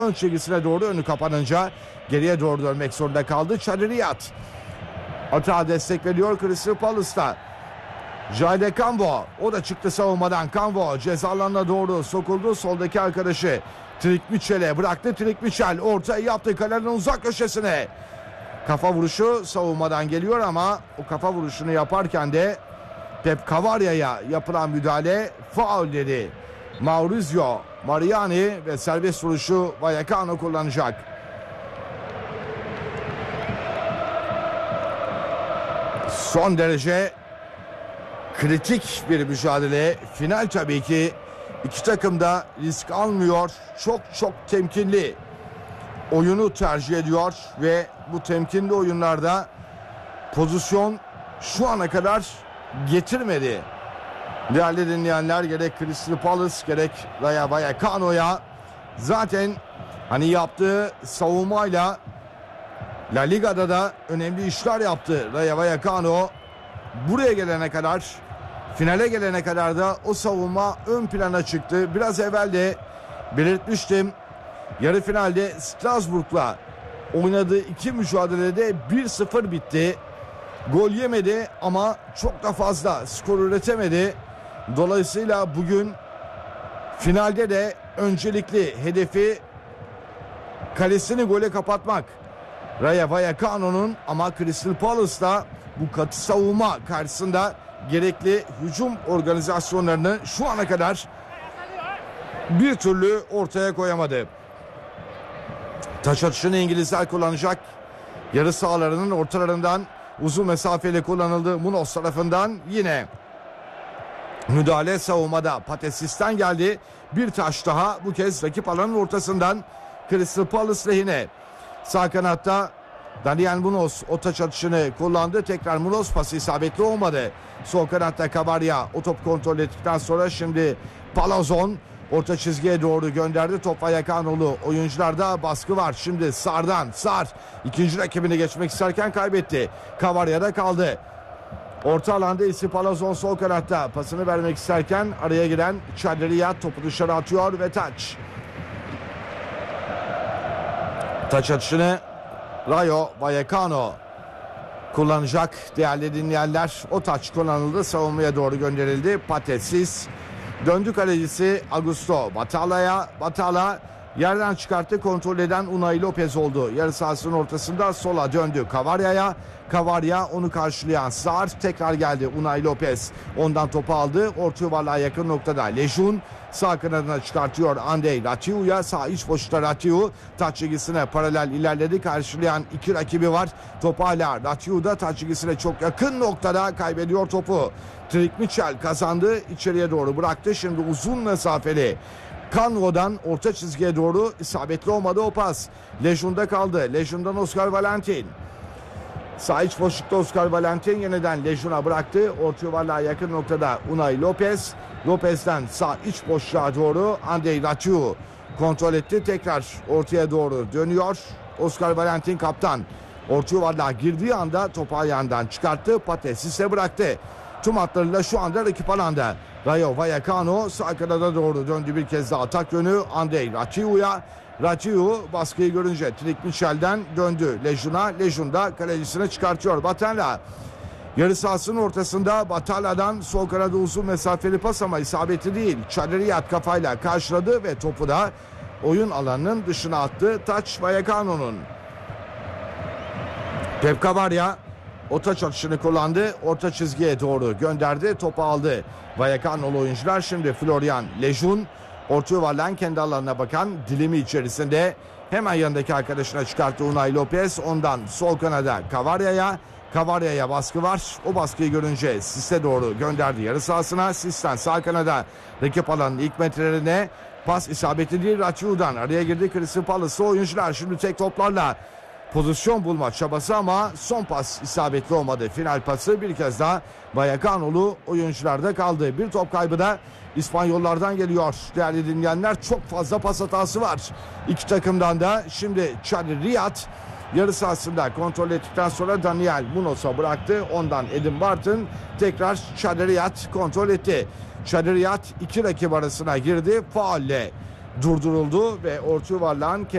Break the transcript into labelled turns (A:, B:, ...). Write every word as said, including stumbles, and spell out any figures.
A: ön çizgisine doğru, önü kapanınca geriye doğru dönmek zorunda kaldı. Çadiriyat atağa destek veriyor Crystal Palace'ta. Jayde Cambo, o da çıktı savunmadan. Cambo ceza alanına doğru sokuldu. Soldaki arkadaşı Trik Mitchell'e bıraktı. Trik Mitchell ortayı yaptı kalenin uzak köşesine. Kafa vuruşu savunmadan geliyor ama o kafa vuruşunu yaparken de Pep Cavaria'ya yapılan müdahale faul dedi Maurizio Mariani ve serbest vuruşu Vallecano kullanacak. Son derece kritik bir mücadele. Final tabii ki. İki takım da risk almıyor. Çok çok temkinli oyunu tercih ediyor ve bu temkinli oyunlarda pozisyon şu ana kadar getirmedi. Değerli dinleyenler, gerek Crystal Palace gerek Rayo Vallecano'ya zaten hani yaptığı savunmayla La Liga'da da önemli işler yaptı Rayo Vallecano. Buraya gelene kadar, finale gelene kadar da o savunma ön plana çıktı. Biraz evvel de belirtmiştim. Yarı finalde Strasbourg'la oynadığı iki mücadelede bir sıfır bitti. Gol yemedi ama çok da fazla skor üretemedi. Dolayısıyla bugün finalde de öncelikli hedefi kalesini gole kapatmak Rayo Vallecano'nun, ama Crystal Palace'da bu katı savunma karşısında gerekli hücum organizasyonlarını şu ana kadar bir türlü ortaya koyamadı. Taç atışını İngilizler kullanacak. Yarı sahalarının ortalarından uzun mesafeli kullanıldı Munoz tarafından. Yine müdahale savunmada Patesis'ten geldi. Bir taş daha, bu kez rakip alanın ortasından Crystal Palace lehine. Sağ kanatta Daniel Munoz o taç atışını kullandı. Tekrar Munoz, pası isabetli olmadı. Sol kanatta Cavaria o top kontrol ettikten sonra şimdi Palazon orta çizgiye doğru gönderdi. Top Vallecano'lu oyuncularda baskı var. Şimdi Sar'dan, Sar ikinci rakibini geçmek isterken kaybetti. Cavaria'da kaldı. Orta alanda ise Palazon sol kanatta pasını vermek isterken araya giren Çadiriyat topu dışarı atıyor ve taç. Taç atışını Rayo Vallecano kullanacak değerli dinleyenler. O taç kullanıldı, savunmaya doğru gönderildi. Patesis döndü, kalecisi Augusto Batala'ya. Batala yerden çıkarttı, kontrol eden Unai Lopez oldu. Yarı sahasının ortasında sola döndü Cavaria'ya. Cavaria onu karşılayan Sar, tekrar geldi Unai Lopez. Ondan topu aldı. Orta yuvarlığa yakın noktada Lejun sağ kanadına çıkartıyor Andrei Raciu'ya. Sağ iç boşta Raciu taç çizgisine paralel ilerledi. Karşılayan iki rakibi var. Top hala Raciu'da, taç çizgisine çok yakın noktada kaybediyor topu. Trik Mitchell kazandı. İçeriye doğru bıraktı. Şimdi uzun mesafeli Canvo'dan orta çizgiye doğru isabetli olmadı o pas. Lejun'da kaldı. Lejun'dan Oscar Valentin. Sağ iç boşlukta Oscar Valentin yeniden Lejun'a bıraktı. Orta yuvarlığa yakın noktada Unai Lopez. Lopez'den sağ iç boşluğa doğru Andrei Raciu kontrol etti. Tekrar ortaya doğru dönüyor. Oscar Valentin kaptan. Orta yuvarlığa girdiği anda topu ayağından çıkarttı. Patesis'e bıraktı. Tüm hatlarıyla şu anda rakip alanda. Rayo Vallecano sağ kanada doğru döndü, bir kez daha atak yönü Andrei Raciu'ya. Raciu baskıyı görünce Trik Mitchell'den döndü Lejun'a. Lejun da kalecisine çıkartıyor. Batalla yarı sahasının ortasında, Batalla'dan sol kanada uzun mesafeli pas ama isabeti değil. Çadiriyat kafayla karşıladı ve topu da oyun alanının dışına attı. Taç Vallecano'nun. Pep Cavaria o taç atışını kullandı. Orta çizgiye doğru gönderdi. Topu aldı Vallecano'lu oyuncular. Şimdi Florian Lejun orta yuvarlan kendi alanına bakan dilimi içerisinde hemen yanındaki arkadaşına çıkarttı Unai Lopez. Ondan sol kanada Cavaria'ya. Cavaria'ya baskı var. O baskıyı görünce Sis'e doğru gönderdi yarı sahasına. Sis'ten sağ kanada rakip alanın ilk metrelerine pas isabeti değil. Raciu'dan araya girdi Crystal Palace'lı oyuncular. Şimdi tek toplarla pozisyon bulma çabası ama son pas isabetli olmadı. Final pası bir kez daha Vallecano'lu oyuncularda kaldı. Bir top kaybı da İspanyollardan geliyor. Değerli dinleyenler, çok fazla pas hatası var İki takımdan da. Şimdi Çadiriyat yarı sahasında kontrol ettikten sonra Daniel Munoz'a bıraktı. Ondan Adam Barton tekrar Çadiriyat kontrol etti. Çadiriyat iki rakip arasına girdi. Faulle durduruldu ve orta yuvarlağın